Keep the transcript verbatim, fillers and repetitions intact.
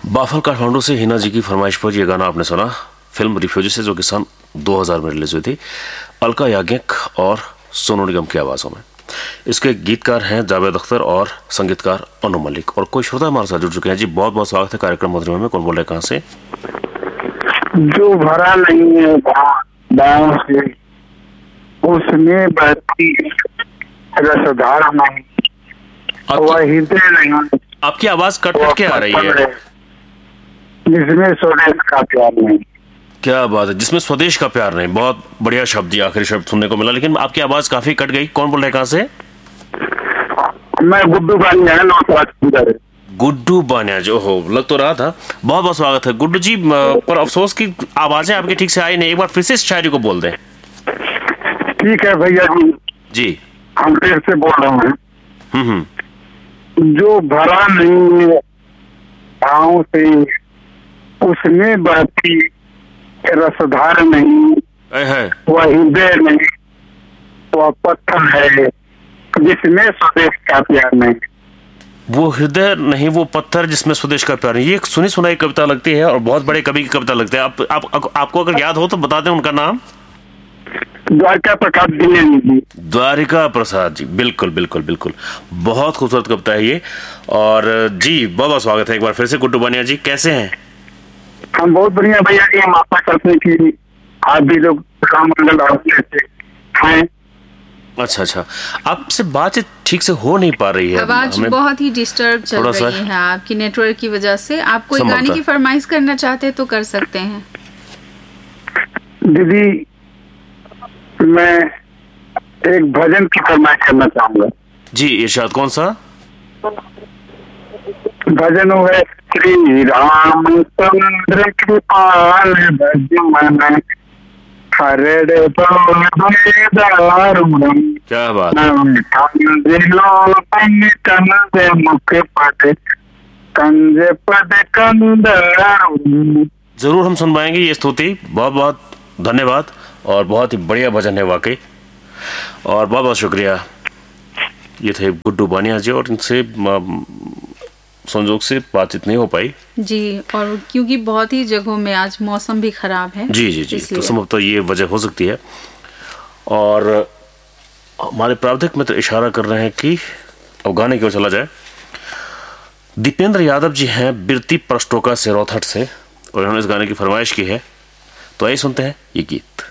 Baffle Kathmandu से हिना जी की फरमाइश पर यह गाना आपने सुना। फिल्म रिफ्यूजी से, जो कि सन दो हज़ार में रिलीज हुई थी, अलका याग्निक और सोनू निगम की आवाज़ों में। इसके गीतकार हैं जावेद अख्तर और संगीतकार अनु मलिक। और कोई श्रोता हमारे साथ जुड़ चुके हैं। जी बहुत बहुत स्वागत है कार्यक्रम मधुरिमा में। कौन बोल रहे हैं, कहाँ से? जो भरा नहीं है दाम से उसमें बहती रसधार नहीं, वह हृदय नहीं। आपकी आवाज कट कट के आ रही है। जिसमें स्वदेश का प्यार नहीं। क्या बात है, जिसमें स्वदेश का प्यार नहीं। बहुत बढ़िया शब्द, जी आखिरी शब्द सुनने को मिला, लेकिन आपकी आवाज काफी कट गई। कौन बोल रहे हैं, कहाँ से? मैं गुड्डू बानिया। गुड्डू बानिया जो हो लग तो रहा था। बहुत बहुत स्वागत है गुड्डू जी। पर अफसोस की आवाजें आपकी ठीक से आई नहीं। एक बार फिर से इस शायरी को बोल दें। ठीक है भैया जी। जी हम फिर से बोल रहे हैं। हम्म हम्म जो भरा नहीं है भाव से उसमें बहती रसधार नहीं, है वह हृदय नहीं, वह पत्थर है जिसमें स्वदेश का प्यार नहीं। वो हृदय नहीं, वो पत्थर जिसमें स्वदेश का प्यार नहीं। ये एक सुनी सुनाई कविता लगती है और बहुत बड़े कवि की कविता लगती है। आप, आप, आप, आपको अगर याद हो तो बता दें उनका नाम। द्वारिका प्रसाद जी। द्वारिका प्रसाद जी, बिल्कुल बिल्कुल बिल्कुल। बहुत खूबसूरत कविता है ये। और जी बहुत बहुत स्वागत है एक बार फिर से गुड्डू बानिया जी। कैसे हैं? हम बहुत बढ़िया भैया जी। हम आशा करते हैं कि आप भी लोग मंगल हैं। अच्छा अच्छा, आपसे बातचीत ठीक से हो नहीं पा रही है। आवाज बहुत ही डिस्टर्ब चल रही है आपकी नेटवर्क की वजह से। आप कोई गाने की फरमाइश करना चाहते हैं तो कर सकते हैं। दीदी मैं एक भजन की फरमाइश करना चाहूंगा। जी इरशाद। कौन सा भजन है? श्री रामचंद्र कृपाल भज मन हरड़ क्या बात। मुख पद कंज पद कंदर। जरूर हम सुनवाएंगे ये स्तुति। बहुत बहुत धन्यवाद और बहुत ही बढ़िया भजन है वाकई। और बहुत बहुत शुक्रिया। ये थे गुड्डू बानिया जी। और इनसे संजोग से बातचीत नहीं हो पाई जी, और क्योंकि बहुत ही जगहों में आज मौसम भी खराब है। जी जी जी, तो संभवतः ये वजह हो सकती है। और हमारे प्रावधिक मित्र इशारा कर रहे हैं कि अब गाने की ओर चला जाए। दीपेंद्र यादव जी हैं बिरती प्रस्टोका सिरौथट से और उन्होंने इस गाने की फरमाइश की है। तो आइए सुनते हैं ये गीत।